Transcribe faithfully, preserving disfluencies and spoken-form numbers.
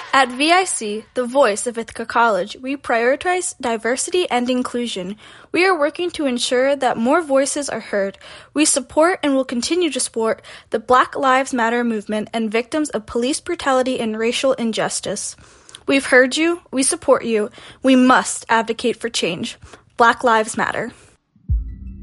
At V I C, the voice of Ithaca College, we prioritize diversity and inclusion. We are working to ensure that more voices are heard. We support and will continue to support the Black Lives Matter movement and victims of police brutality and racial injustice. We've heard you. We support you. We must advocate for change. Black Lives Matter.